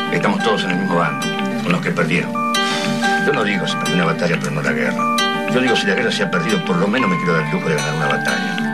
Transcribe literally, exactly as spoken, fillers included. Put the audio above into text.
Estamos todos en el mismo bando, con los que perdieron. Yo no digo si perdí una batalla, pero no la guerra. Yo digo si la guerra se ha perdido, por lo menos me quiero dar el lujo de ganar una batalla.